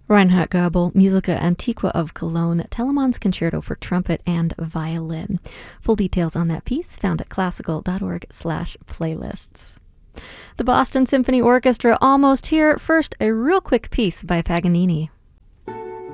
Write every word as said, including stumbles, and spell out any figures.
Reinhard Goebel, Musica Antiqua of Cologne, Telemann's Concerto for Trumpet and Violin. Full details on that piece found at classical.org slash playlists. The Boston Symphony Orchestra almost here. First, a real quick piece by Paganini.